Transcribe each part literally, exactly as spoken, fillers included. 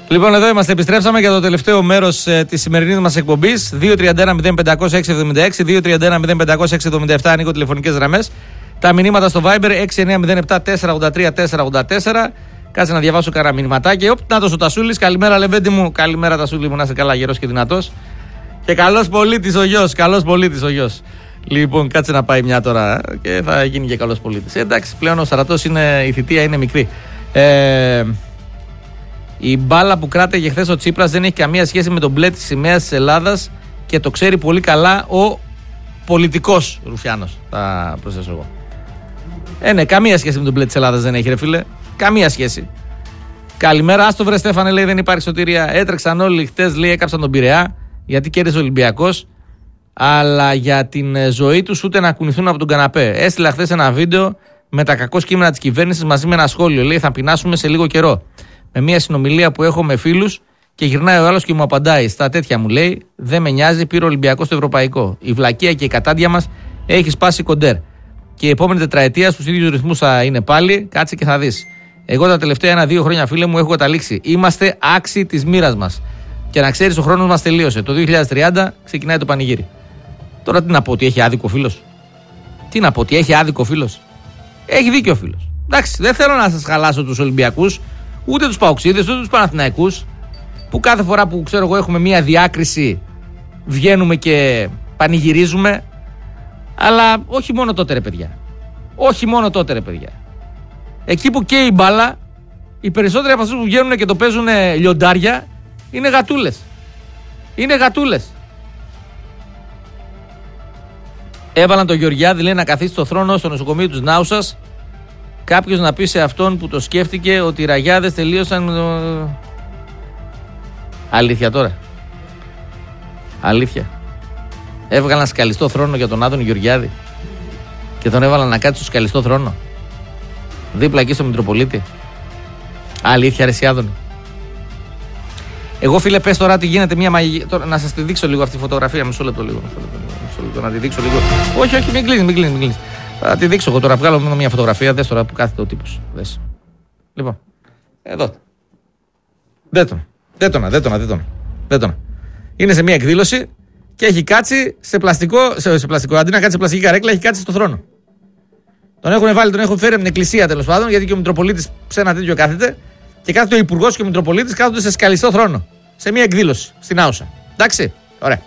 Λοιπόν, εδώ είμαστε. Επιστρέψαμε για το τελευταίο μέρος ε, της σημερινής μας εκπομπής. δύο τρία ένα μηδέν πέντε μηδέν έξι εβδομήντα έξι, δύο τρία ένα μηδέν πέντε μηδέν έξι εβδομήντα επτά ανοίγω τηλεφωνικές γραμμές. Τα μηνύματα στο Viber έξι εννιά μηδέν επτά τέσσερα ογδόντα τρία τέσσερα ογδόντα τέσσερα. Κάτσε να διαβάσω κανένα μηνυματάκι. Οπ, Νάτος ο Τασούλης. Καλημέρα, Λεβέντη μου. Καλημέρα, Τασούλη μου. Να είσαι καλά, γερός και δυνατός. Και καλός πολίτης ο γιος. Καλός πολίτης ο γιος. Λοιπόν, κάτσε να πάει μια τώρα και θα γίνει και καλός πολίτης. Ε, εντάξει, πλέον ο Σαρατός είναι, η θητεία είναι μικρή. Ε, η μπάλα που κράταγε χθες ο Τσίπρας δεν έχει καμία σχέση με τον μπλε της σημαίας της Ελλάδας και το ξέρει πολύ καλά ο πολιτικός Ρουφιάνος. Θα προσθέσω εγώ. Ε, ναι, καμία σχέση με τον μπλε της Ελλάδας δεν έχει, ρε φίλε. Καμία σχέση. Καλημέρα, άστο βρε Στέφανε, λέει, δεν υπάρχει σωτηρία. Έτρεξαν όλοι χτες, λέει, έκαψαν τον Πειραιά γιατί κέρδισε ο Ολυμπιακός. Αλλά για την ζωή τους ούτε να κουνηθούν από τον καναπέ. Έστειλα χθες ένα βίντεο με τα κακό κείμενα της κυβέρνησης μαζί με ένα σχόλιο. Λέει, θα πεινάσουμε σε λίγο καιρό. Με μια συνομιλία που έχω με φίλους και γυρνάει ο άλλος και μου απαντάει. Στα τέτοια μου λέει, δεν με νοιάζει, πήρε ο Ολυμπιακός στο Ευρωπαϊκό. Η βλακεία και η κατάντια μας έχει σπάσει κοντέρ. Και η επόμενη τετραετία στους ίδιους ρυθμούς θα είναι πάλι. Κάτσε και θα δεις. Εγώ τα τελευταία ένα-δύο χρόνια, φίλε μου, έχω καταλήξει. Είμαστε άξιοι της μοίρας μας. Και να ξέρεις, ο χρόνος μας τελείωσε. Το δύο χιλιάδες τριάντα ξεκινάει το πανηγύρι. Τώρα τι να πω, ότι έχει άδικο φίλος. Τι να πω, ότι έχει άδικο φίλος. Έχει δίκιο ο φίλος. Εντάξει, δεν θέλω να σας χαλάσω τους Ολυμπιακούς, ούτε τους Παοξίδες, ούτε τους Παναθηναϊκούς, που κάθε φορά που ξέρω εγώ έχουμε μία διάκριση βγαίνουμε και πανηγυρίζουμε. Αλλά όχι μόνο τότε, ρε παιδιά. Όχι μόνο τότε, ρε παιδιά. Εκεί που καίει η μπάλα, οι περισσότεροι από αυτούς που βγαίνουν και το παίζουν λιοντάρια είναι γατούλες. Είναι γατούλες. Έβαλαν τον Γεωργιάδη, λέει, να καθίσει στο θρόνο στο νοσοκομείο της Νάουσας. Κάποιος να πει σε αυτόν που το σκέφτηκε ότι οι ραγιάδες τελείωσαν. Αλήθεια τώρα. Αλήθεια. Έβγαλαν σκαλιστό θρόνο για τον Άδωνη Γεωργιάδη και τον έβαλαν να κάτσει στο σκαλιστό θρόνο δίπλα εκεί στο Μητροπολίτη. Αλήθεια, ρε εσύ Άδωνη. Εγώ, φίλε, πες τώρα τι γίνεται μια μαγική. Τώρα, να σας τη δείξω λίγο αυτή τη φωτογραφία. Μισό λεπτό λίγο. Μισό λεπτό, μισό λεπτό, να τη δείξω λίγο. Όχι, όχι, μην κλείνεις, μην κλείνεις, μην κλείνεις. Θα τη δείξω εγώ τώρα. Βγάλω μόνο μια φωτογραφία. Δες τώρα που κάθεται ο τύπος. Δες. Λοιπόν, εδώ. Δέτονα, δέτονα, δέτονα, δέτονα. δέτονα. Είναι σε μια εκδήλωση και έχει κάτσει σε πλαστικό, σε, σε πλαστικό. Αντί να κάτσει σε πλαστική καρέκλα, έχει κάτσει στο θρόνο. Τον έχουν βάλει, τον έχουν φέρει από την εκκλησία τέλος πάντων, γιατί και ο Μητροπολίτης σε ένα τέτοιο κάθεται. Και κάθεται ο Υπουργός και ο Μητροπολίτης κάθονται σε σκαλιστό θρόνο. Σε μια εκδήλωση στην Άουσα. Εντάξει, ωραία.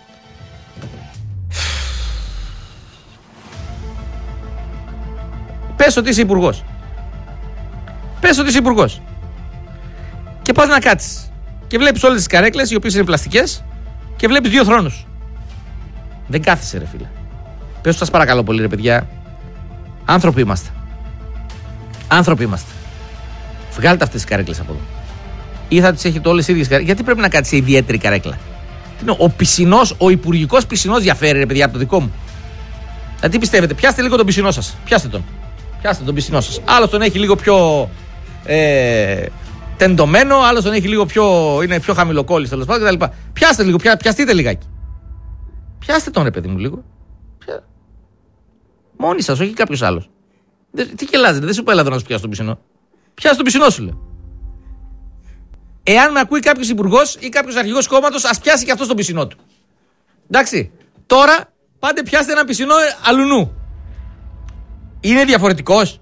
Πες ότι είσαι υπουργός. Πες ότι είσαι υπουργός. Και πας να κάτσεις. Και βλέπεις όλες τις καρέκλες, οι οποίες είναι πλαστικές, και βλέπεις δύο θρόνους. Δεν κάθεσαι, ρε φίλε. Πες του, σας παρακαλώ πολύ, ρε παιδιά. Άνθρωποι είμαστε. Άνθρωποι είμαστε. Βγάλτε αυτές τις καρέκλες από εδώ. Ή θα τις έχετε όλες οι ίδιες καρέκλες. Γιατί πρέπει να κάτσει σε ιδιαίτερη καρέκλα. Ο πισινός, ο υπουργικός πισινός διαφέρει, ρε παιδιά, από το δικό μου. Δηλαδή, πιστεύετε, πιάστε λίγο τον πισινό σας. Πιάστε τον. Πιάστε τον πισινό σας. Άλλος τον έχει λίγο πιο ε, τεντωμένο, άλλος τον έχει λίγο πιο, είναι πιο χαμηλοκόλλης, τέλος πάντων κτλ. Πιάστε λίγο, πια, πιαστείτε λιγάκι. Πιάστε τον, ρε παιδί μου, λίγο. Πια... Μόνοι σας, όχι κάποιος άλλος. Τι γελάζετε, δεν σου είπα, έλα να σου πιάσει τον πισινό. Πιάσε τον πισινό σου, λέω. Εάν με ακούει κάποιος υπουργός ή κάποιος αρχηγός κόμματος, ας πιάσει και αυτός τον πισινό του. Εντάξει. Τώρα πάντε πιάστε ένα πισινό αλουνού. Είναι διαφορετικός.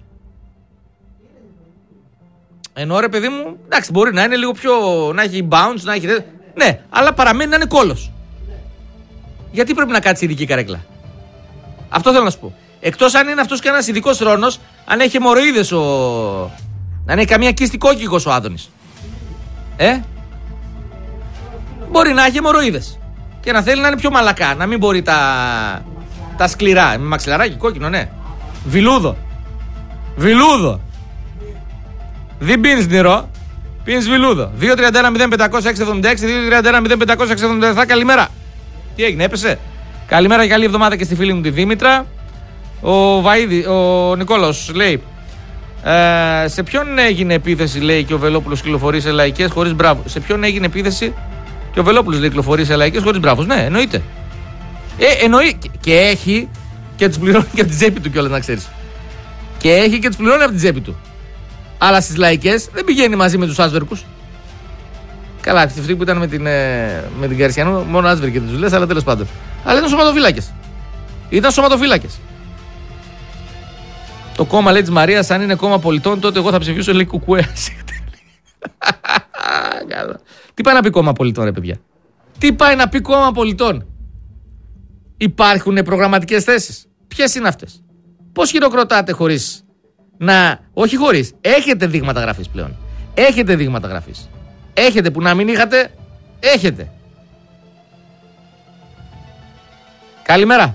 Ενώ, ρε παιδί μου, εντάξει, μπορεί να είναι λίγο πιο. Να έχει bounce, να έχει. Ναι, αλλά παραμένει να είναι κόλος. Γιατί πρέπει να κάτσει ειδική καρέκλα. Αυτό θέλω να σου πω. Εκτός αν είναι αυτός και ένας ειδικός θρόνος, αν έχει αιμορροίδες ο. Αν έχει καμία κίστη κόκκιγος ο Άδωνης. Ε? Μπορεί να έχει αιμορροίδες. Και να θέλει να είναι πιο μαλακά. Να μην μπορεί τα, τα σκληρά. Με μαξιλαράκι κόκκινο, ναι. Βιλούδο. Βιλούδο. Δεν πίνεις νερό. Πίνεις βιλούδο. δύο τρία ένα μηδέν πέντε έξι εβδομήντα έξι, δύο τρία ένα μηδέν πέντε έξι εβδομήντα επτά. Καλημέρα. Τι έγινε, έπεσε. Καλημέρα και καλή εβδομάδα και στη φίλη μου τη Δήμητρα. Ο Βαΐδη, ο Νικόλαος λέει. Ε, σε ποιον έγινε επίθεση, λέει, και ο Βελόπουλος κυκλοφορεί σε λαϊκές χωρίς μπράβο. Σε ποιον έγινε επίθεση και ο Βελόπουλος, λέει, κυκλοφορεί σε λαϊκές χωρίς μπράβο. Ναι, εννοείται. Ε, εννοεί. Και έχει και τους πληρώνει και από την τσέπη του κιόλας, να ξέρεις. Και έχει και τους πληρώνει από την τσέπη του. Αλλά στις λαϊκές δεν πηγαίνει μαζί με τους άσβερκους. Καλά, αυτοί που ήταν με την, με την Καρσιανού, μόνο άσβερ και τους λες, αλλά τέλος πάντων. Αλλά ήταν σωματοφύλακες. Ήταν σωματοφύλακες. Το κόμμα, λέει, της Μαρίας, αν είναι κόμμα πολιτών, τότε εγώ θα ψηφίσω, λέει, Κουκουέ. Τι πάει να πει κόμμα πολιτών, ρε παιδιά? Τι πάει να πει κόμμα πολιτών? Υπάρχουν προγραμματικές θέσεις? Ποιες είναι αυτές? Πώς χειροκροτάτε χωρίς να... Όχι χωρίς. Έχετε δείγματα γραφής πλέον. Έχετε δείγματα γραφής. Έχετε που να μην είχατε. Έχετε. Καλημέρα.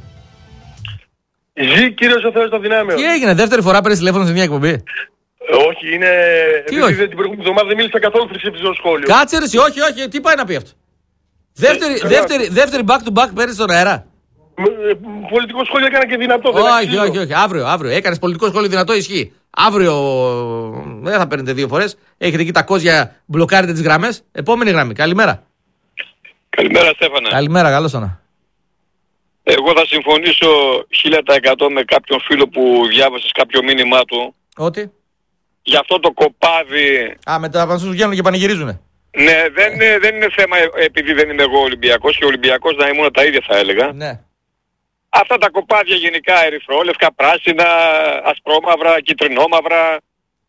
Ζει, κύριος ο Θεός των δυνάμεων. Τι έγινε, δεύτερη φορά πέρυσι τηλέφωνο σε μια εκπομπή? Όχι, είναι... Τι επειδή όχι? την προηγούμενη εβδομάδα δεν μίλησα καθόλου θρησκευτικό σχόλιο. Κάτσε ρε, όχι, όχι, τι πάει να πει αυτό? Δεύτερη, Ε, δεύτερη, δεύτερη back to back πέρυσι στον αέρα. Ε, Πολιτικό σχόλιο έκανα και δυνατό. δεν Όχι, αξίζω. όχι, όχι. Αύριο, αύριο. Έκανες πολιτικό σχόλιο δυνατό, ισχύει. Αύριο δεν θα παίρνετε δύο φορές. Έχετε εκεί τα κόζια, μπλοκάρετε τις γραμμές. Επόμενη γραμμή. Καλημέρα. Καλημέρα, Στέφανα. Καλημέρα, καλώς ήρθατε. Εγώ θα συμφωνήσω χίλια τοις εκατό με κάποιον φίλο που διάβασε κάποιο μήνυμά του. Ότι. Για αυτό το κοπάδι. Α, με τα πανσούς βγαίνουν και πανηγυρίζουνε. Ναι, δεν, είναι, δεν είναι θέμα επειδή δεν είμαι εγώ Ολυμπιακός και Ολυμπιακός να ήμουν τα ίδια θα έλεγα. Ναι. Αυτά τα κοπάδια γενικά ερυθρόλευκα, πράσινα, ασπρόμαυρα, κυτρινόμαυρα.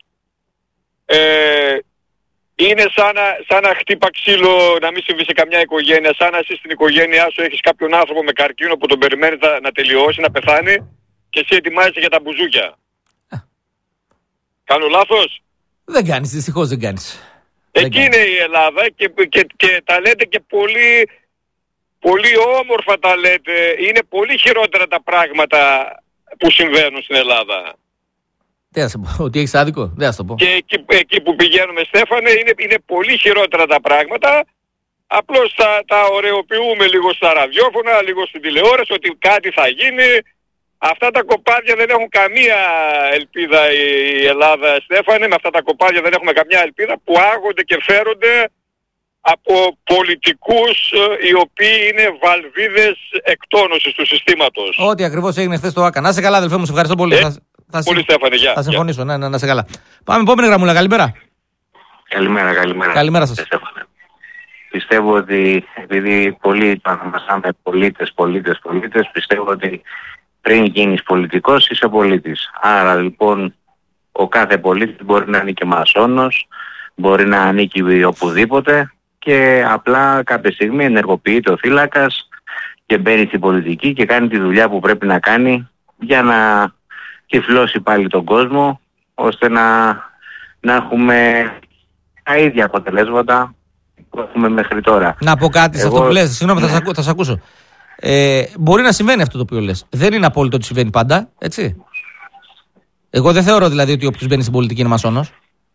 Ε, είναι σαν να, σαν να χτύπα ξύλο να μην συμβεί σε καμιά οικογένεια. Σαν να εσύ στην οικογένειά σου έχεις κάποιον άνθρωπο με καρκίνο που τον περιμένει να, να τελειώσει, να πεθάνει και εσύ ετοιμάζεσαι για τα μπουζούκια. Α. Κάνω λάθος? Δεν κάνεις, δυστυχώς δεν κάνεις. Εκεί είναι η Ελλάδα και, και, και τα λέτε και πολύ, πολύ όμορφα τα λέτε. Είναι πολύ χειρότερα τα πράγματα που συμβαίνουν στην Ελλάδα. Τι θα σου πω, ότι έχεις άδικο, δεν θα σου το πω. Και εκεί, εκεί που πηγαίνουμε, Στέφανε, είναι, είναι πολύ χειρότερα τα πράγματα. Απλώς τα, τα ωρεοποιούμε λίγο στα ραδιόφωνα, λίγο στην τηλεόραση, ότι κάτι θα γίνει. Αυτά τα κοπάδια δεν έχουν καμία ελπίδα η Ελλάδα, Στέφανε. Με αυτά τα κοπάδια δεν έχουμε καμιά ελπίδα που άγονται και φέρονται από πολιτικούς οι οποίοι είναι βαλβίδες εκτόνωσης του συστήματος. Ό,τι ακριβώς έγινε χθες το άκα. Να σε καλά, αδελφέ μου, σε ευχαριστώ πολύ. Ε, θα, θα, πολύ, Στέφανε, γεια. Θα συμφωνήσω, ναι, ναι, να σε καλά. Πάμε επόμενη γραμμούλα, καλημέρα. Καλημέρα, καλημέρα. Καλημέρα σας. Πιστεύω ότι επειδή πολλοί παραμασάμε πολίτες, πολίτες, πολίτες, πιστεύω ότι πριν γίνεις πολιτικός είσαι πολίτης. Άρα λοιπόν ο κάθε πολίτης μπορεί να ανήκει μασόνος, μπορεί να ανήκει οπουδήποτε και απλά κάποια στιγμή ενεργοποιείται ο θύλακας και μπαίνει στην πολιτική και κάνει τη δουλειά που πρέπει να κάνει για να τυφλώσει πάλι τον κόσμο ώστε να, να έχουμε τα ίδια αποτελέσματα που έχουμε μέχρι τώρα. Να πω κάτι σε Εγώ... αυτό που λες, συγγνώμη, ναι. θα, θα, θα σε ακούσω. Ε, μπορεί να συμβαίνει αυτό το οποίο λες. Δεν είναι απόλυτο ότι συμβαίνει πάντα, έτσι. Εγώ δεν θεωρώ δηλαδή ότι όποιος μπαίνει στην πολιτική είναι μασόνος.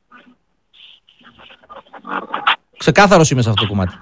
Ξεκάθαρος είμαι σε αυτό το κομμάτι.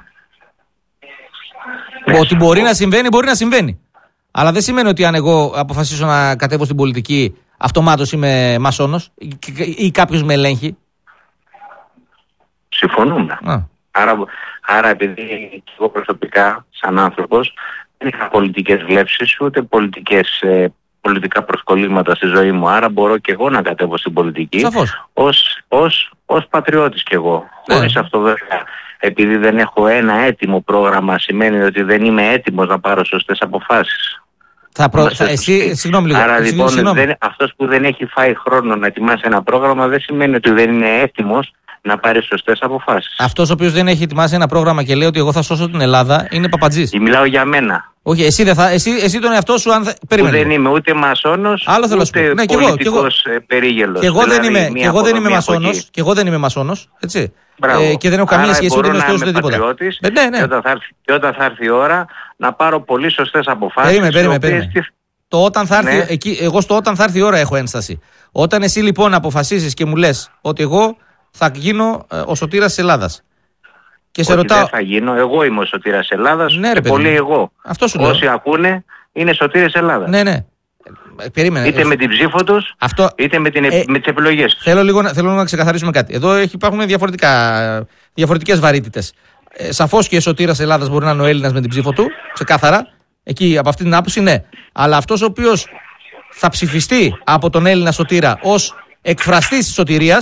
Ναι. Ότι μπορεί να συμβαίνει, μπορεί να συμβαίνει. Αλλά δεν σημαίνει ότι αν εγώ αποφασίσω να κατέβω στην πολιτική, αυτομάτως είμαι μασόνος ή, ή κάποιος με ελέγχει. Συμφωνούμε. Α. Άρα, άρα επειδή και εγώ προσωπικά σαν άνθρωπος δεν είχα πολιτικές βλέψεις ούτε πολιτικές, ε, πολιτικά προσκολλήματα στη ζωή μου, άρα μπορώ και εγώ να κατέβω στην πολιτική. Σαφώς. ως, ως, ως πατριώτης κι εγώ. Ναι. Χωρίς αυτό βέβαια, επειδή δεν έχω ένα έτοιμο πρόγραμμα, σημαίνει ότι δεν είμαι έτοιμος να πάρω σωστές αποφάσεις. Θα προ... θα... Εσύ, συγγνώμη λίγο. Άρα λοιπόν συγγνώμη. δεν, αυτός που δεν έχει φάει χρόνο να ετοιμάσει ένα πρόγραμμα δεν σημαίνει ότι δεν είναι έτοιμος να πάρει σωστές αποφάσεις. Αυτός ο οποίος δεν έχει ετοιμάσει ένα πρόγραμμα και λέει ότι εγώ θα σώσω την Ελλάδα είναι παπατζής. Μιλάω για μένα. Όχι, εσύ, δεν θα, εσύ, εσύ τον εαυτό σου αν θα... Που Περίμενε. δεν είμαι ούτε μασόνος, Άλλο θέλω να σου πω. ούτε Ναι, κι εγώ, πολιτικός εγώ, περίγελος. Και εγώ, δηλαδή, δεν είμαι, και εγώ δεν είμαι μασόνος. Και εγώ δεν είμαι μασόνος, έτσι. Ε, και δεν έχω καμία Άρα σχέση ούτε με μπορώ αυτό να ούτε είμαι τίποτα. πατριώτης, Ε, ναι, ναι. Και, όταν θα έρθει, και όταν θα έρθει η ώρα να πάρω πολύ σωστές αποφάσεις. Περίμενε, περίμενε, οποίες... περίμενε. Το όταν θα έρθει, Ναι. εκεί, εγώ στο όταν θα έρθει η ώρα έχω ένσταση. Όταν εσύ λοιπόν αποφασίσεις και μου λες ότι εγώ θα γίνω ε, ο σωτήρας της Ελλάδας. Και σε Όχι, ρωτάω. δεν θα γίνω, εγώ είμαι ο σωτήρας της Ελλάδας. Ναι, ρε, και παιδί πολύ μου. εγώ. Αυτό σου λέω. Όσοι ακούνε είναι σωτήρες Ελλάδας. Ναι, ναι. Ε, περίμενε. Είτε ε, με την ψήφο τους, αυτό... είτε με, την, ε, με τις επιλογές τους. Θέλω λίγο να, θέλω να ξεκαθαρίσουμε κάτι. Εδώ έχει, υπάρχουν διαφορετικά, διαφορετικές βαρύτητες. Ε, σαφώς και ο σωτήρας Ελλάδας μπορεί να είναι ο Έλληνας με την ψήφο του, ξεκάθαρα. Εκεί από αυτή την άποψη ναι. Αλλά αυτός ο οποίος θα ψηφιστεί από τον Έλληνα σωτήρα ως εκφραστής της σωτηρίας,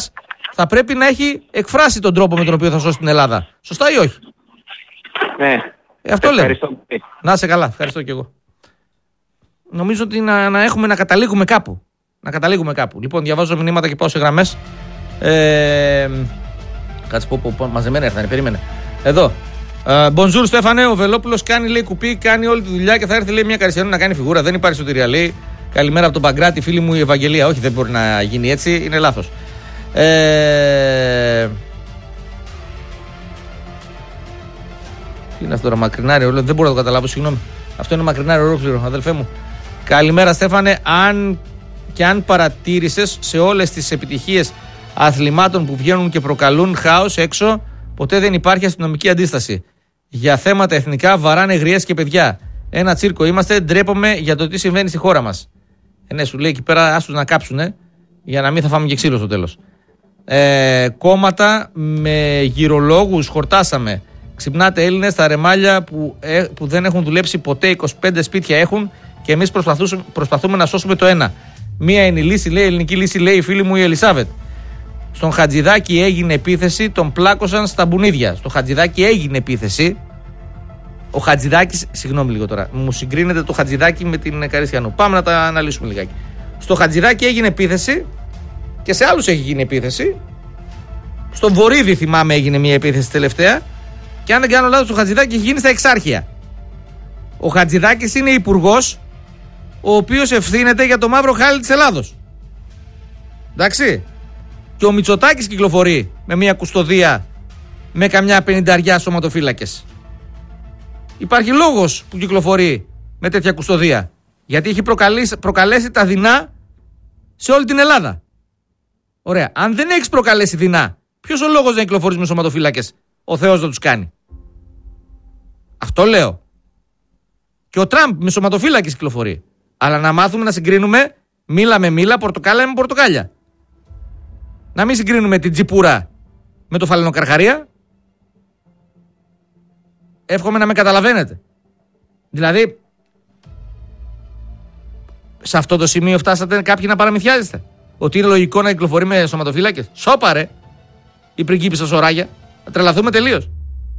θα πρέπει να έχει εκφράσει τον τρόπο με τον οποίο θα σώσει την Ελλάδα. Σωστά ή όχι? Ναι. Ε, αυτό λέω. Ευχαριστώ. Να είσαι καλά. Ευχαριστώ και εγώ. Νομίζω ότι να, να έχουμε να καταλήγουμε κάπου. Να καταλήγουμε κάπου. Λοιπόν, διαβάζω μηνύματα και πάω σε γραμμές. Ε, κάτσε πω, πω, πω μαζεμένα έρθανε. Περίμενε. Εδώ. Μπονζούρ Στέφανε, ο Βελόπουλος κάνει λέει κουπί, κάνει όλη τη δουλειά και θα έρθει λέει μια Καριστιανού να κάνει φιγούρα. Δεν υπάρχει σωτηρία λέει. Καλημέρα από τον Παγκράτη, φίλη μου η Ευαγγελία. Όχι, δεν μπορεί να γίνει έτσι, είναι λάθος. Ε... Τι είναι αυτό τώρα, μακρινάρι, δεν μπορώ να το καταλάβω, συγγνώμη. Αυτό είναι μακρινάρι ολόκληρο, αδελφέ μου. Καλημέρα Στέφανε, αν και αν παρατήρησες σε όλες τις επιτυχίες αθλημάτων που βγαίνουν και προκαλούν χάος έξω, ποτέ δεν υπάρχει αστυνομική αντίσταση. Για θέματα εθνικά βαράνε γριές και παιδιά. Ένα τσίρκο είμαστε, ντρέπομαι για το τι συμβαίνει στη χώρα μας. Ε, ναι, σου λέει εκεί πέρα, άστους να κάψουνε, για να μην θα φάμε και ξύλο στο τέλος. Ε, κόμματα με γυρολόγους χορτάσαμε. Ξυπνάτε Έλληνες, τα ρεμάλια που, ε, που δεν έχουν δουλέψει ποτέ, είκοσι πέντε σπίτια έχουν και εμείς προσπαθούμε να σώσουμε το ένα. Μία είναι η λύση, λέει, η ελληνική λύση, λέει η φίλη μου η Ελισάβετ. Στον Χατζηδάκη έγινε επίθεση, τον πλάκωσαν στα μπουνίδια. Στο Χατζηδάκη έγινε επίθεση. Ο Χατζηδάκης, συγγνώμη λίγο τώρα, μου συγκρίνεται το Χατζηδάκη με την Καριστιανού. Πάμε να τα αναλύσουμε λιγάκι. Στο Χατζηδάκη έγινε επίθεση και σε άλλους έχει γίνει επίθεση. Στον Βορύδη θυμάμαι έγινε μια επίθεση τελευταία. Και αν δεν κάνω λάθος, το Χατζηδάκη έχει γίνει στα Εξάρχεια. Ο Χατζηδάκης είναι υπουργός ο οποίος ευθύνεται για το μαύρο χάλι της Ελλάδος. Εντάξει. Και ο Μητσοτάκης κυκλοφορεί με μια κουστοδία με καμιά πενηνταριά σωματοφύλακες. Υπάρχει λόγος που κυκλοφορεί με τέτοια κουστοδία. Γιατί έχει προκαλέσει, προκαλέσει τα δεινά σε όλη την Ελλάδα. Ωραία. Αν δεν έχεις προκαλέσει δεινά, ποιος ο λόγος να κυκλοφορείς με σωματοφύλακες? Ο Θεός να τους κάνει. Αυτό λέω. Και ο Τραμπ με σωματοφύλακες κυκλοφορεί. Αλλά να μάθουμε να συγκρίνουμε μήλα με μήλα, πορτοκάλια με πορτοκάλια. Να μην συγκρίνουμε την τσιπούρα με το φαλαινοκαρχαρία. Εύχομαι να με καταλαβαίνετε. Δηλαδή, σε αυτό το σημείο φτάσατε κάποιοι να παραμυθιάζεστε. Ότι είναι λογικό να κυκλοφορεί με σωματοφύλακες. Σώπαρε η πριγκίπισσα Σωράγια. Θα τρελαθούμε τελείως.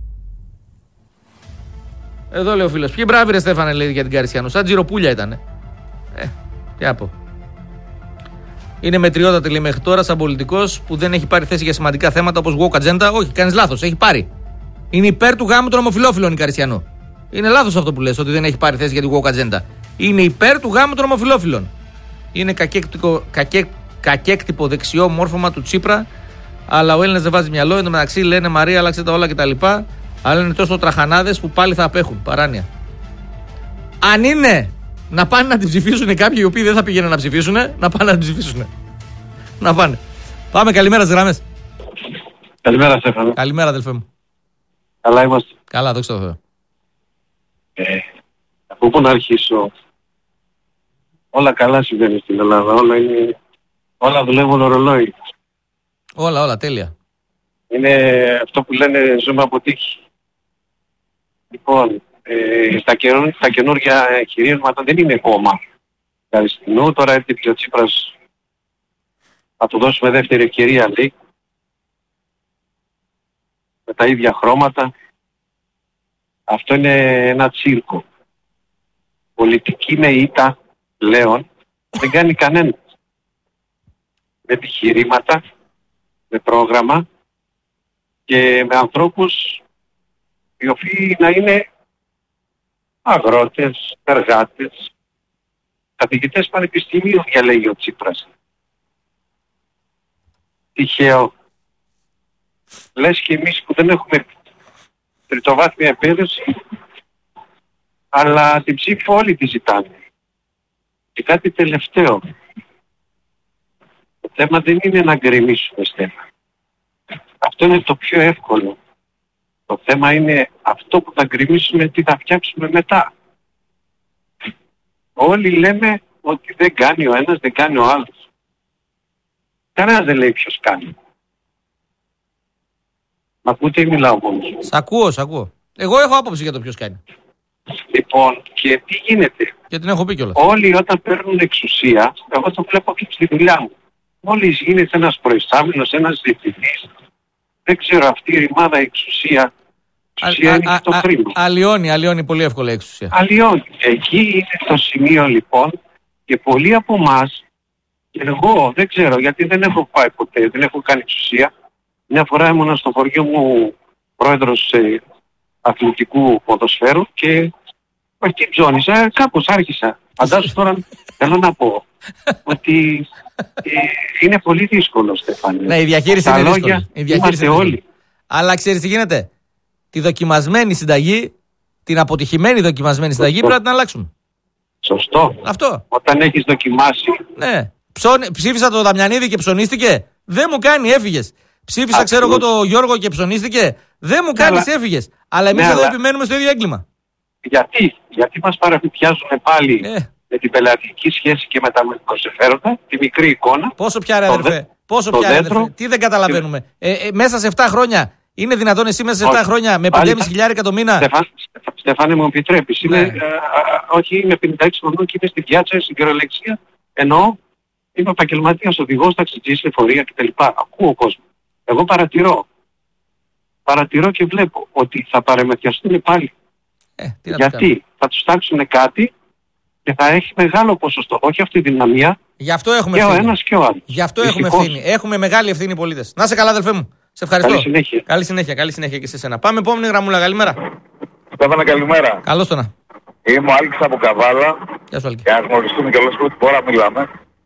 Εδώ λέει ο φίλος. Ποιοι μπράβοι ρε Στέφανε λέει για την Καριστιανού. Σαν τζιροπούλια ήτανε. Ε, τι να πω. Είναι μετριότατη λέει μέχρι τώρα σαν πολιτικός που δεν έχει πάρει θέση για σημαντικά θέματα όπως woke agenda. Όχι, κάνεις λάθος. Έχει πάρει. Είναι υπέρ του γάμου των ομοφυλόφιλων η Καριστιανού. Είναι λάθος αυτό που λες ότι δεν έχει πάρει θέση για την woke agenda. Είναι υπέρ του γάμου των ομοφυλόφιλων. Είναι κακέκτυπο, κακέ, κακέκτυπο δεξιό μόρφωμα του Τσίπρα. Αλλά ο Έλληνας δεν βάζει μυαλό. Εν τω μεταξύ λένε Μαρία, άλλαξε τα όλα κτλ. Αλλά είναι τόσο τραχανάδες που πάλι θα απέχουν. Παράνοια. Αν είναι να πάνε να την ψηφίσουν κάποιοι οι οποίοι δεν θα πήγαιναν να ψηφίσουν, να πάνε να την ψηφίσουν. Να πάνε. Πάμε, καλημέρα στις γραμμές. Καλημέρα, Στέφανο. Καλημέρα, αδελφέ μου. Καλά είμαστε. Καλά, δόξα τω Θεώ. Ε, από πού να αρχίσω? Όλα καλά συμβαίνει στην Ελλάδα. Όλα, είναι... όλα δουλεύουν ρολόι. Όλα, όλα, τέλεια. Είναι αυτό που λένε ζούμε από τύχη. Λοιπόν, ε, στα, καινούργια, στα καινούργια κυρίαρματα δεν είναι κόμμα Καριστινού. Τώρα έρθει ο Τσίπρας να του δώσουμε δεύτερη ευκαιρία, λέει. Με τα ίδια χρώματα. Αυτό είναι ένα τσίρκο. Πολιτική με ήττα πλέον δεν κάνει κανένα. Με επιχειρήματα, με πρόγραμμα και με ανθρώπους οι οποίοι να είναι αγρότες, εργάτες, καθηγητές πανεπιστημίου, διαλέγει ο Τσίπρας. Τυχαίο. Λες και εμείς που δεν έχουμε τριτοβάθμια εκπαίδευση, αλλά την ψήφο όλοι τη ζητάνε. Και κάτι τελευταίο. Το θέμα δεν είναι να γκρεμίσουμε, Στέφα. Αυτό είναι το πιο εύκολο. Το θέμα είναι αυτό που θα γκρεμίσουμε, τι θα φτιάξουμε μετά. Όλοι λέμε ότι δεν κάνει ο ένας, δεν κάνει ο άλλος. Κανένας δεν λέει ποιος κάνει. Μ' ακούτε ή μιλάω μόνος? Σ' ακούω, σ' ακούω. Εγώ έχω άποψη για το ποιος κάνει. Λοιπόν, και τι γίνεται? Και την έχω πει κιόλας. Όλοι όταν παίρνουν εξουσία, εγώ το βλέπω και στη δουλειά μου. μόλις γίνεται ένας προϊστάμενος, ένας διευθυντής, δεν ξέρω, αυτή η ρημάδα εξουσία, εξουσία είναι το χρήμα. Αλλοιώνει, αλλοιώνει πολύ εύκολα η εξουσία. Αλλοιώνει. Εκεί είναι το σημείο λοιπόν και πολλοί από εμάς, και εγώ δεν ξέρω γιατί δεν έχω πάει ποτέ, δεν έχω κάνει εξουσία. Μια φορά ήμουνα στο χωριό μου πρόεδρος ε, αθλητικού ποδοσφαίρου και εκεί ψώνισα, κάπως άρχισα. Φαντάσου τώρα, θέλω να πω ότι ε, είναι πολύ δύσκολο, Στέφανε. Ναι, η διαχείριση τα είναι λόγια, δύσκολη. Η διαχείριση είμαστε είναι όλοι. Αλλά ξέρεις τι γίνεται. Τη δοκιμασμένη συνταγή, την αποτυχημένη δοκιμασμένη συνταγή πρέπει να την αλλάξουμε. Σωστό. Αυτό. Όταν έχεις δοκιμάσει. Ναι. Ψώνι, ψήφισα το Δαμιανίδη και ψωνίστηκε. Δεν μου κάνει, έφυγες. Ψήφισα, Ακριβώς. ξέρω εγώ, το Γιώργο και ψωνίστηκε. Δεν μου κάνεις, Αλλά... έφυγες. Αλλά εμείς Ναι, εδώ αλλά... επιμένουμε στο ίδιο έγκλημα. Γιατί, γιατί μας παραπιάζουν πάλι Ε. με την πελατική σχέση και με τα μικροσυμφέροντα, τη μικρή εικόνα. Πόσο πια, ρε το αδερφέ. δε... Πόσο το πια, ρε δέντρο... αδερφέ. Τι δεν καταλαβαίνουμε. Ε, ε, μέσα σε επτά χρόνια. Είναι δυνατόν εσύ μέσα σε επτά όχι. χρόνια με πέντε χιλιάδες χιλιάρικα το μήνα. Στεφάν, Στεφάνε, μου επιτρέπεις. Ναι. Είμαι, ε, όχι, είμαι πενήντα έξι χρονών και είμαι στη διάτσα, στην κυριολεξία. Ενώ είμαι επαγγελματίας, οδηγός, ταξιτζής, λεωφορεία κτλ. Ακούω κόσμο. Εγώ παρατηρώ. Παρατηρώ και βλέπω ότι θα παρεμεθιαστούν πάλι. Ε, τι να το Γιατί κάνουμε. θα τους τάξουν κάτι και θα έχει μεγάλο ποσοστό. Όχι αυτή η δυναμία. Γι' αυτό έχουμε Και ο ευθύνη. ένας και ο άλλος. Γι' αυτό έχουμε Δυστυχώς. ευθύνη. Έχουμε μεγάλη ευθύνη οι πολίτες. Να είσαι καλά, αδελφέ μου. Σε ευχαριστώ. Καλή συνέχεια. Καλή συνέχεια, καλή συνέχεια και σε σένα. Πάμε επόμενη γραμμούλα. Καλημέρα. Στέφανε, καλημέρα. Καλώς το να. Είμαι ο Άλκης από Καβάλα. Γεια σου, Αλκή. Για να γνωριστούμε κιόλας πρώτη φορά μιλάμε.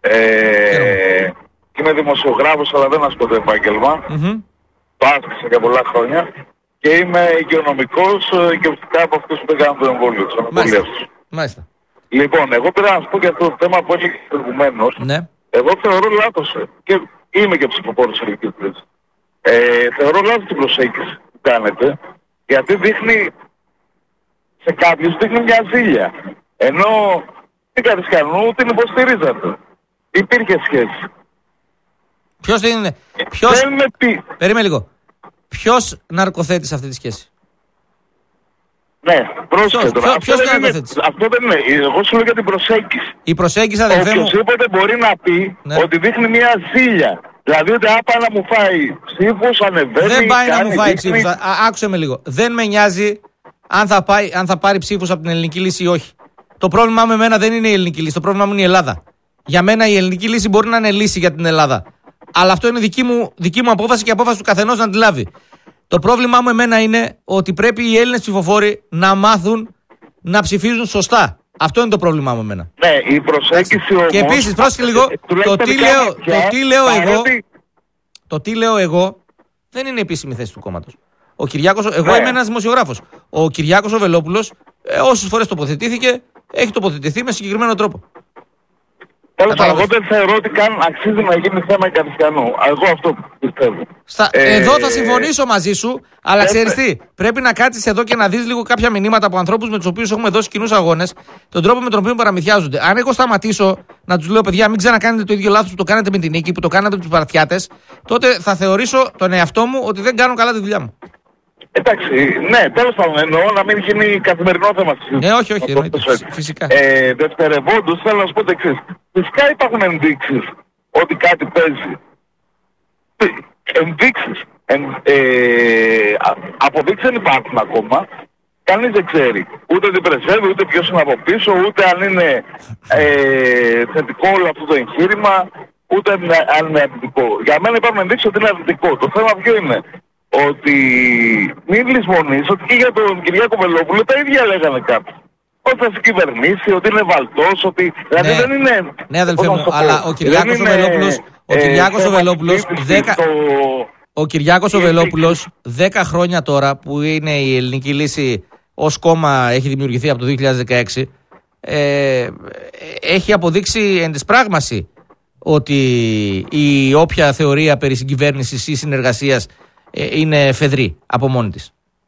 Ε, είμαι δημοσιογράφος αλλά δεν ασχολούμαι επάγγελμα. Μμμ. Το άσκησα για πολλά χρόνια. Και είμαι υγειονομικός ε, και ουσιαστικά από αυτούς που δεν κάνουν το εμβόλιο. Τις Μάλιστα. αναπολίες. Μάλιστα. Λοιπόν, εγώ πήρα να σου πω για το θέμα που έλεγε προηγουμένως. Ναι. Εγώ θεωρώ λάθος ε, και είμαι και ψηφοφόρος ελεκτρικής. Ε, θεωρώ λάθος την προσέγγιση που κάνετε, γιατί δείχνει, σε κάποιους δείχνει μια ζήλια. Ενώ την Καρισκανού την υποστηρίζατε. Υπήρχε σχέση. Ποιος είναι. Ποιος. Δεν με πει. Περίμενε λίγο. Ποιος ναρκοθέτει σε αυτή τη σχέση. Ναι, πρόσεχε Ποιος- τώρα. ποιος- Αυτό ποιος δεν την είναι- ανακοθέτησε? Αυτό δεν είναι. Εγώ σου λέω για την προσέγγιση. Η προσέγγιση, αδελφέ μου. Οποιοςδήποτε μπορεί να πει Ναι. ότι δείχνει μια ζήλια. Δηλαδή ότι αν πάει να μου φάει ψήφους, ανεβαίνει, Δεν πάει να κάνει, μου φάει δείχνει. ψήφους. Α- α- Άκουσε με λίγο. Δεν με νοιάζει αν θα, πάει, αν θα πάρει ψήφους από την ελληνική λύση ή όχι. Το πρόβλημά με εμένα δεν είναι η ελληνική λύση. Το πρόβλημά μου είναι η Ελλάδα. Για μένα η ελληνική λύση μπορεί να είναι λύση για την Ελλάδα. Αλλά αυτό είναι δική μου, δική μου απόφαση και απόφαση του καθενός να τη λάβει. Το πρόβλημά μου εμένα είναι ότι πρέπει οι Έλληνες ψηφοφόροι να μάθουν να ψηφίζουν σωστά. Αυτό είναι το πρόβλημά μου εμένα. Ναι, η προσέγγιση όμως... Και επίσης, πρόσεχε λίγο, ε, τουλάχιστον το τι τελικά λέω- πια, το τι λέω εγώ- παρότι- Το τι λέω εγώ δεν είναι επίσημη θέση του κόμματος. Ο Κυριάκος, εγώ Ναι. είμαι ένας δημοσιογράφος. Ο Κυριάκος ο Βελόπουλος, ε, όσες φορές τοποθετήθηκε, έχει τοποθετηθεί με συγκεκριμένο τρόπο. Τέλος πάντων, Κατάλαβες. εγώ δεν θεωρώ ότι καν αξίζει να γίνει θέμα Καρισκανού. Εγώ αυτό πιστεύω. Στα... Ε, Εδώ θα συμφωνήσω μαζί σου, αλλά ε, ξέρεις τι, πρέπει να κάτσεις εδώ και να δεις λίγο κάποια μηνύματα από ανθρώπους με τους οποίους έχουμε δώσει κοινούς αγώνες, τον τρόπο με τον οποίο παραμυθιάζονται. Αν εγώ σταματήσω να τους λέω, παιδιά, μην ξανακάνετε το ίδιο λάθος που το κάνετε με την νίκη, που το κάνατε με τους παραθιάτες, τότε θα θεωρήσω τον εαυτό μου ότι δεν κάνω καλά τη δουλειά μου. Εντάξει, ναι, τέλος πάντων εννοώ να μην γίνει καθημερινό θέμα στη συζήτηση. Ναι, όχι, όχι, Αυτό εννοείται, το έτσι. φυσικά. Ε, δευτερευόντως θέλω να σου πω το εξής. Φυσικά υπάρχουν ενδείξεις ότι κάτι παίζει. Τι, Ενδείξεις. Εν, ε, α- αποδείξεις δεν υπάρχουν ακόμα. Κανείς δεν ξέρει. Ούτε τι πρεσβεύει, ούτε ποιος είναι από πίσω, ούτε αν είναι ε, θετικό όλο αυτό το εγχείρημα, ούτε αν είναι- αν είναι αρνητικό. Για μένα υπάρχουν ενδείξεις ότι είναι αρνητικό. Το θέμα ποιο είναι? Ότι μην λησμονείς ότι και για τον Κυριάκο Βελόπουλο τα ίδια λέγανε κάποιοι. Ότι θα συγκυβερνήσει, ότι είναι βαλτός, ότι... Δηλαδή Ναι. δεν είναι... Ναι, αδελφέ πώς μου, να σου το αλλά πω, ο Κυριάκος δεν ο είναι, Βελόπουλος- ο ε, Κυριάκος ο θέμα Βελόπουλος συζήτησης δέκα- στο- Ο Κυριάκος ο η Βελόπουλος, δέκα χρόνια τώρα που είναι η ελληνική λύση ως κόμμα έχει δημιουργηθεί από το δύο χιλιάδες δεκαέξι, ε, έχει αποδείξει εν της πράγμαση ότι η όποια θεωρία περί συγκυβέρνησης ή συνεργασίας ε, είναι φεδρή από μόνη της.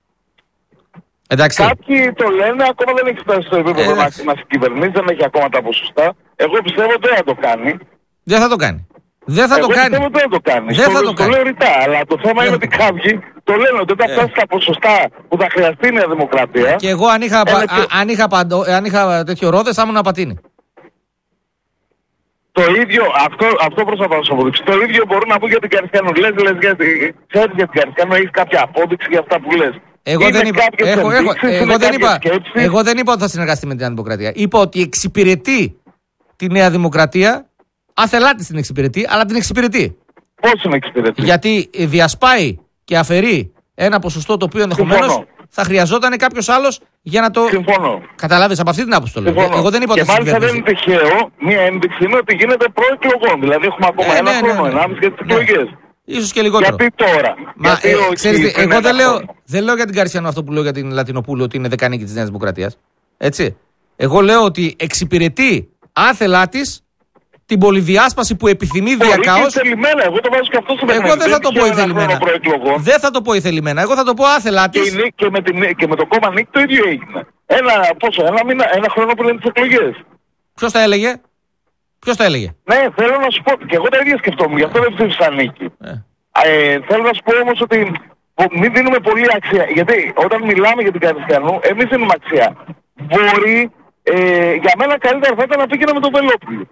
Εντάξει. Κάποιοι το λένε, ακόμα δεν έχει φτάσει στο επίπεδο Ε, να, εντάξει. να συγκυβερνήσει, δεν έχει ακόμα τα ποσοστά. Εγώ πιστεύω ότι δεν θα το κάνει. Δεν θα το κάνει. Δεν θα Εγώ το κάνει. πιστεύω ότι δεν θα το κάνει. Δεν θα το το κάνει. λέω ρητά, αλλά το θέμα είναι θα ότι το κάποιοι το λένε ότι όταν Ε. φτάσει στα ποσοστά που θα χρειαστεί η Νέα Δημοκρατία. Και εγώ αν είχα, Ένα α- και- αν είχα, παντο- αν είχα τέτοιο ρόδες θα ήμουν απατίνη. Το ίδιο, αυτό, αυτό προς να σου αποδείξω. Το ίδιο μπορώ να πω για την Καριστιανού. Λες, λες, γιατί ξέρεις για την Καριστιανού, έχεις κάποια απόδειξη για αυτά που λες. Εγώ δεν, είπα, έχω, έχω, εγώ, δεν είπα, εγώ δεν είπα ότι θα συνεργαστεί με την Νέα Δημοκρατία. Είπα ότι εξυπηρετεί τη Νέα Δημοκρατία, άθελά της την εξυπηρετεί, αλλά την εξυπηρετεί. Πώς την εξυπηρετεί? Γιατί διασπάει και αφαιρεί ένα ποσοστό το οποίο ενδεχομένως θα χρειαζόταν κάποιος άλλος για να το. Συμφωνώ. Καταλάβεις, από αυτή την άποψη το λέω. Συμφωνώ. Εγώ δεν είπα ότι και μάλιστα δεν είναι τυχαίο, μία ένδειξη είναι ότι γίνεται προεκλογών. Δηλαδή έχουμε ακόμα ε, ένα ναι, χρόνο, ναι, ναι. ενάμιση για τις εκλογές. Ίσως και λιγότερο. Γιατί τώρα? Μα, γιατί ε, ο, ξέρετε, πριν εγώ δεν λέω, χρόνο. δεν λέω για την Καριστιανού αυτό που λέω για την Λατινοπούλου ότι είναι δεκανίκη της Νέας Δημοκρατίας. Έτσι. Εγώ λέω ότι εξυπηρετεί άθελά της την πολυδιάσπαση που επιθυμεί διακάως. Εγώ το βάζω και αυτό στο Εγώ δεν θα το πω ηθελημένα. Δεν θα το πω ηθελημένα. Εγώ θα το πω άθελά της. Και, και, με την, και με το κόμμα Νίκ το ίδιο έγινε. Ένα, πόσο, ένα, μήνα, ένα χρόνο πριν τις εκλογές. Ποιος τα έλεγε? Ποιος τα έλεγε? Ναι, θέλω να σου πω. Και εγώ τα ίδια σκεφτόμουν. Γι' αυτό δεν ψήφισα Νίκη. Ε. Ε, θέλω να σου πω όμως ότι μην δίνουμε πολύ αξία. Γιατί όταν μιλάμε για την Καριστιανού, εμείς δίνουμε αξία. Μπορεί, ε, για μένα καλύτερα θα ήταν να πήγαινε με τον Βελόπουλο.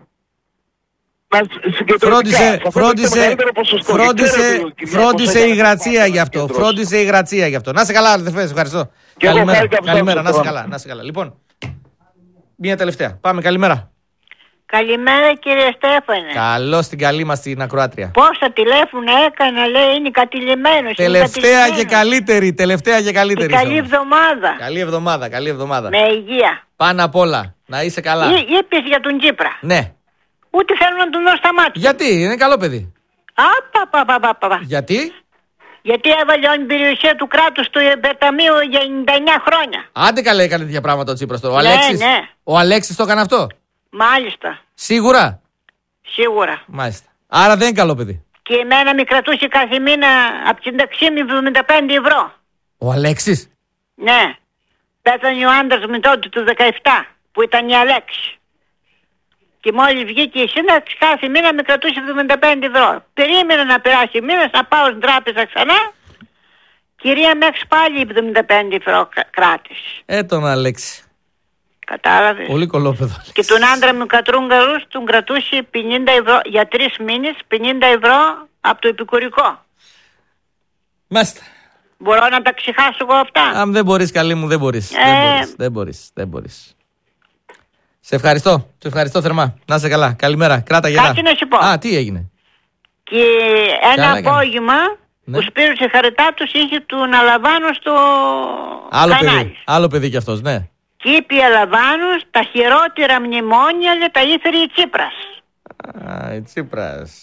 Φρόντισε, φρόντισε, φρόντισε, φρόντισε η Γρατσία γι' αυτό. Φρόντισε η Γρατσία γι' αυτό. Να σε καλά, αδερφέ, ευχαριστώ. Και καλημέρα, καλημέρα, να σε καλά, να σε καλά. Λοιπόν, μία τελευταία. Πάμε, καλημέρα. Καλημέρα κύριε Στέφανε. Καλώς την καλή μας την ακροάτρια. Πόσα τηλέφωνα έκανα, λέει, είναι κατηλημένος. Τελευταία και καλύτερη, τελευταία και καλύτερη. Και καλή εβδομάδα. Καλή εβδομάδα, καλή εβδομάδα. Με υγεία. Πάνω απ' όλα, να είσαι καλά. Ή, είπες για τον Τσίπρα. Ναι. Ούτε θέλω να τον δω στα μάτια. Γιατί, είναι καλό παιδί. Απαπαπαπαπα. Γιατί? Γιατί έβαλε όλη την περιουσία του κράτους στο υπερταμείο για ενενήντα εννιά χρόνια. Άντε καλά έκανε τέτοια πράγματα ο Τσίπρας τώρα. Ο ναι, Αλέξης, ναι. ο Αλέξης το έκανε αυτό. Μάλιστα. Σίγουρα. Σίγουρα. Μάλιστα. Άρα δεν είναι καλό παιδί. Και εμένα με κρατούσε κάθε μήνα από την ταξί μου εβδομήντα πέντε ευρώ. Ο Αλέξης. Ναι. Πέθανε ο άντρας μου τότε του δεκαεπτά που ήταν η Αλέξη. Και μόλις βγήκε η σύνταξη κάθε μήνα με κρατούσε εβδομήντα πέντε ευρώ. Περίμενα να περάσει μήνας, να πάω στην τράπεζα ξανά. Κυρία με έξω πάλι εβδομήντα πέντε ευρώ κράτησε. Ε, τον Αλέξη. Κατάλαβες. Πολύ κολόπεδο. Και τον άντρα μου Κατρούγκαρους τον κρατούσε πενήντα ευρώ για τρεις μήνες, πενήντα ευρώ από το επικουρικό. Μάλιστα. Μπορώ να τα ξεχάσω εγώ αυτά? Αν δεν μπορείς, καλή μου, δεν μπορείς. Ε... Δεν μπορείς, δεν μπορείς, δεν μπορείς. Σε ευχαριστώ, σε ευχαριστώ θερμά. Να είσαι καλά, καλημέρα, κράτα γερά. Κάτι να σου πω. Α, τι έγινε? Και ένα Καλά, απόγευμα ναι. Ο Σπύρος Εχαρετάτος είχε τον Αλαβάνο στο άλλο κανάλι. Παιδί, άλλο παιδί κι αυτός, ναι. Και είπε η Αλαβάνος, τα χειρότερα μνημόνια λέει, τα ήφερε η Τσίπρας. Α, η Τσίπρας.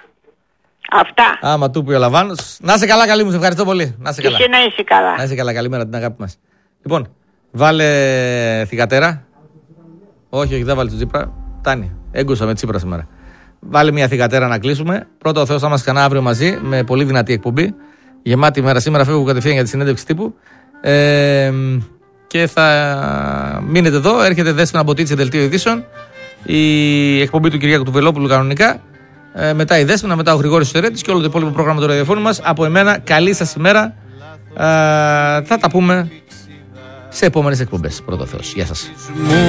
Αυτά. Άμα του πει ο Αλαβάνος. Να είσαι καλά, καλή μου, σε ευχαριστώ πολύ. Να είσαι και καλά. εσύ να είσαι καλά. Να είσαι καλά, καλημέρα την αγάπη μας. Λοιπόν, βάλε θυγατέρα. Όχι, όχι, δεν βάλει τον Τσίπρα. Τάνι, έγκουσα με Τσίπρα σήμερα. Βάλε μια θυγατέρα να κλείσουμε. Πρώτα ο Θεός θα μας ξανά αύριο μαζί με πολύ δυνατή εκπομπή. Γεμάτη μέρα σήμερα, φεύγω κατευθείαν για τη συνέντευξη τύπου. Ε, και θα μείνετε εδώ. Έρχεται Δέσποινα Μποτίτση, δελτίο ειδήσεων. Η εκπομπή του Κυριάκου του Βελόπουλου κανονικά. Ε, μετά η Δέσποινα, μετά ο Γρηγόρης Στερέτης και όλο το υπόλοιπο πρόγραμμα του ραδιοφώνου μας. Από εμένα, καλή σας ημέρα. Ε, θα τα πούμε σε επόμενες εκπομπές. Πρώτα ο Θεός. Γεια σας.